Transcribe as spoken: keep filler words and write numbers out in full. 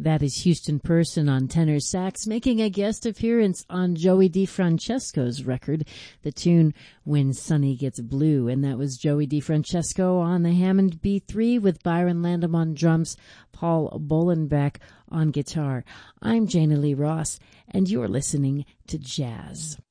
That is Houston Person on tenor sax, making a guest appearance on Joey DeFrancesco's record, the tune When Sunny Gets Blue. And that was Joey DeFrancesco on the Hammond B three with Byron Landham on drums, Paul Bolenbeck on guitar. I'm Jana Lee Ross, and you're listening to Jazz.